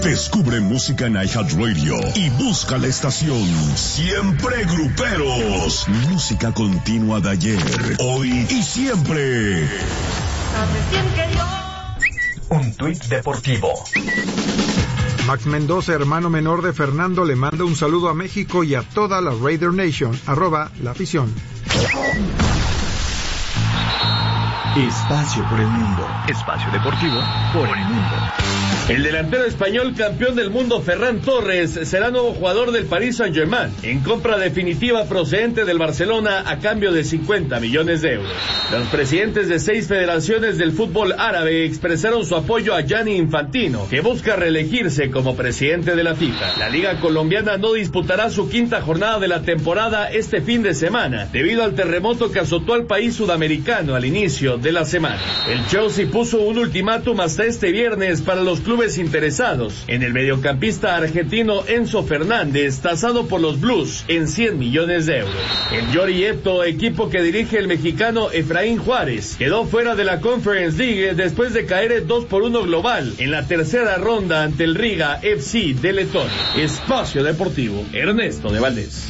Descubre música en iHeartRadio y busca la estación Siempre Gruperos. Música continua de ayer, hoy y siempre. Un tuit deportivo. Max Mendoza, hermano menor de Fernando, le manda un saludo a México y a toda la Raider Nation. @La afición. Espacio por el mundo. Espacio deportivo por el mundo. El delantero español campeón del mundo Ferran Torres será nuevo jugador del Paris Saint-Germain en compra definitiva procedente del Barcelona a cambio de 50 millones de euros. Los presidentes de 6 federaciones del fútbol árabe expresaron su apoyo a Gianni Infantino, que busca reelegirse como presidente de la FIFA. La Liga Colombiana no disputará su 5ª jornada de la temporada este fin de semana, debido al terremoto que azotó al país sudamericano al inicio de la semana. El Chelsea puso un ultimátum hasta este viernes para los clubes interesados en el mediocampista argentino Enzo Fernández, tasado por los Blues en 100 millones de euros. El Yori Epto, equipo que dirige el mexicano Efraín Juárez, quedó fuera de la Conference League después de caer 2-1 global en la tercera ronda ante el Riga FC de Letonia. Espacio Deportivo, Ernesto de Valdés.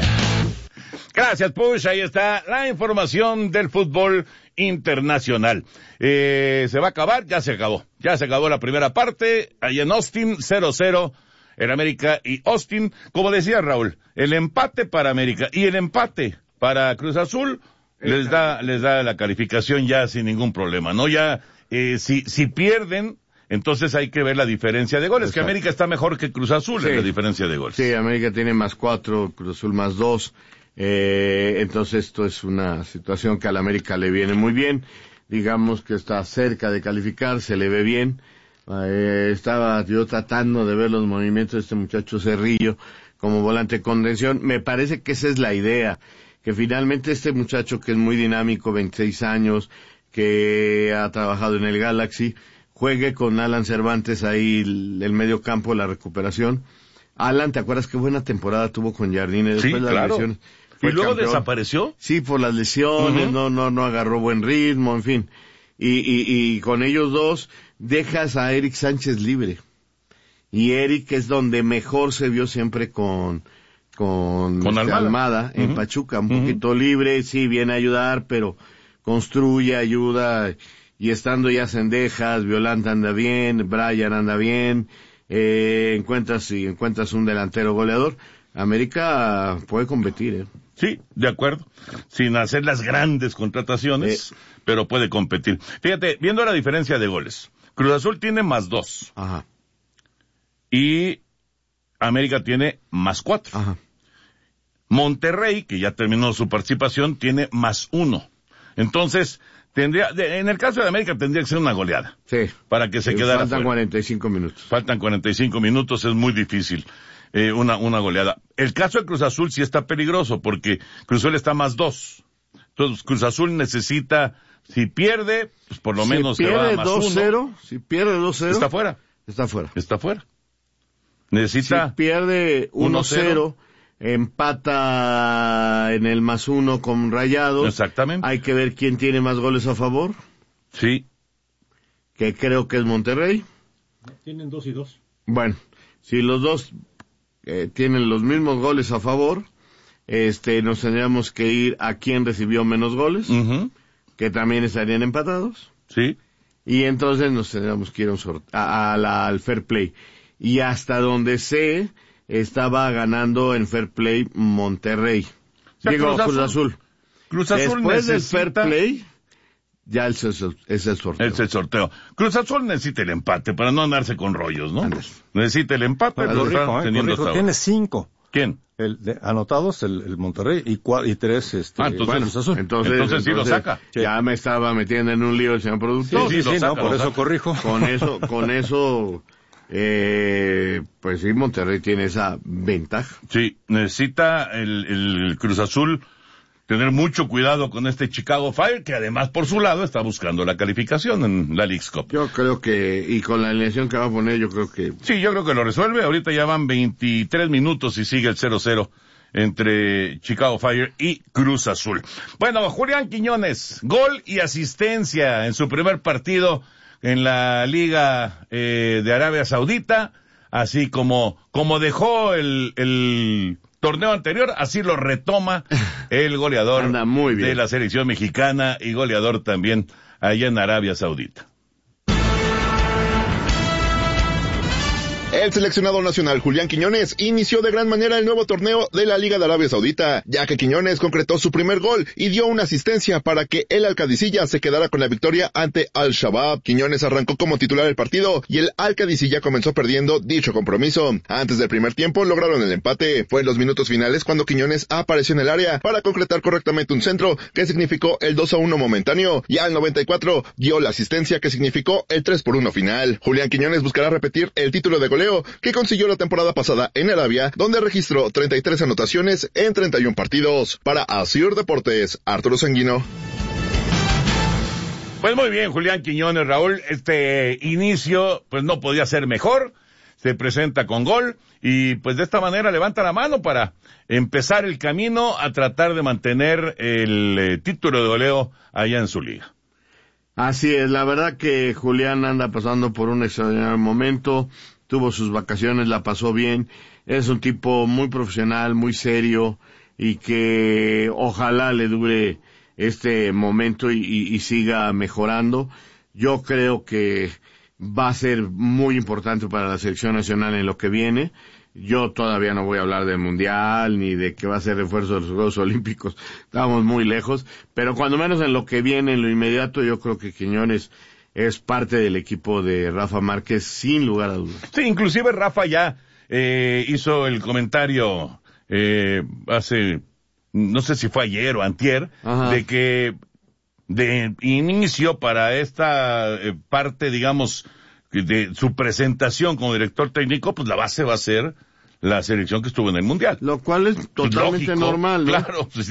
Gracias, Push. Ahí está la información del fútbol internacional. Se va a acabar, ya se acabó. Ya se acabó la primera parte. Ahí en Austin, 0-0 en América y Austin. Como decía Raúl, el empate para América y el empate para Cruz Azul les da la calificación ya sin ningún problema, ¿no? Ya, si pierden, entonces hay que ver la diferencia de goles. Exacto. Que América está mejor que Cruz Azul en la diferencia de goles. Sí, América tiene +4, Cruz Azul +2. Entonces esto es una situación que al América le viene muy bien, digamos que está cerca de calificar, se le ve bien. Estaba yo tratando de ver los movimientos de este muchacho Cerrillo como volante de contención. Me parece que esa es la idea, que finalmente este muchacho que es muy dinámico, 26 años, que ha trabajado en el Galaxy, juegue con Alan Cervantes ahí el medio campo, la recuperación. Alan, ¿te acuerdas qué buena temporada tuvo con Jardine después de las lesiones? ¿Y luego campeón. ¿Desapareció? Sí, por las lesiones, no agarró buen ritmo, en fin. Y con ellos dos dejas a Eric Sánchez libre. Y Eric es donde mejor se vio siempre con Almada en Pachuca, un poquito libre, sí, viene a ayudar, pero construye, ayuda, y estando ya Cendejas, Violante anda bien, Brian anda bien, encuentras un delantero goleador, América puede competir, Sí, de acuerdo. Sin hacer las grandes contrataciones, pero puede competir. Fíjate, viendo la diferencia de goles, Cruz Azul tiene +2. Ajá. Y América tiene +4. Ajá. Monterrey, que ya terminó su participación, tiene +1. Entonces, en el caso de América tendría que ser una goleada. Sí. Para que se quedara Faltan fuera. 45 minutos. Faltan 45 minutos, es muy difícil. Una goleada. El caso de Cruz Azul sí está peligroso, porque Cruz Azul está +2. Entonces, Cruz Azul necesita, si pierde, pues por lo menos se va a +1. Si pierde 2-0. Está fuera. Está fuera. Necesita. Si pierde 1-0, empata en el +1 con Rayados. Exactamente. Hay que ver quién tiene más goles a favor. Sí. Que creo que es Monterrey. Tienen 2 y 2. Bueno, si los dos tienen los mismos goles a favor, nos tendríamos que ir a quien recibió menos goles, que también estarían empatados. Sí. Y entonces nos tendríamos que ir al fair play. Y hasta donde sé, estaba ganando en fair play Monterrey. Digo, Cruz Azul. Cruz Azul después necesita... del fair play, ya es el sorteo. Es el sorteo. Cruz Azul necesita el empate para no andarse con rollos, ¿no? Necesita el empate. Corrijo, tiene 5. ¿Quién? Anotados el Monterrey y 3 entonces, Cruz Azul. Entonces sí lo saca. Ya me estaba metiendo en un lío el señor productor. Sí, por eso corrijo. Con eso, pues sí, Monterrey tiene esa ventaja. Sí, necesita el Cruz Azul tener mucho cuidado con este Chicago Fire, que además por su lado está buscando la calificación en la Leagues Cup. Yo creo que, y con la alineación que va a poner, yo creo que... Sí, yo creo que lo resuelve. Ahorita ya van 23 minutos y sigue el 0-0 entre Chicago Fire y Cruz Azul. Bueno, Julián Quiñones, gol y asistencia en su primer partido en la Liga de Arabia Saudita. así como dejó el torneo anterior, así lo retoma el goleador de la selección mexicana y goleador también allá en Arabia Saudita. El seleccionado nacional Julián Quiñones inició de gran manera el nuevo torneo de la Liga de Arabia Saudita, ya que Quiñones concretó su primer gol y dio una asistencia para que el Al-Qadisiyah se quedara con la victoria ante Al-Shabaab. Quiñones arrancó como titular el partido y el Al-Qadisiyah comenzó perdiendo dicho compromiso. Antes del primer tiempo lograron el empate. Fue en los minutos finales cuando Quiñones apareció en el área para concretar correctamente un centro que significó el 2-1 momentáneo y al 94 dio la asistencia que significó el 3-1 final. Julián Quiñones buscará repetir el título de goleo que consiguió la temporada pasada en Arabia, donde registró 33 anotaciones en 31 partidos. Para Asir Deportes, Arturo Sanguino. Pues muy bien, Julián Quiñones, Raúl, este inicio pues no podía ser mejor, se presenta con gol y pues de esta manera levanta la mano para empezar el camino a tratar de mantener el título de goleo allá en su liga. Así es, la verdad que Julián anda pasando por un extraordinario momento, tuvo sus vacaciones, la pasó bien, es un tipo muy profesional, muy serio y que ojalá le dure este momento y siga mejorando. Yo creo que va a ser muy importante para la selección nacional en lo que viene. Yo todavía no voy a hablar del Mundial ni de que va a ser refuerzo de los Juegos Olímpicos, estamos muy lejos, pero cuando menos en lo que viene, en lo inmediato, yo creo que Quiñones es parte del equipo de Rafa Márquez, sin lugar a dudas. Sí, inclusive Rafa ya hizo el comentario hace, no sé si fue ayer o antier, de que de inicio para esta parte, digamos, de su presentación como director técnico, pues la base va a ser la selección que estuvo en el Mundial. Lo cual es totalmente lógico, normal, ¿no? Claro, pues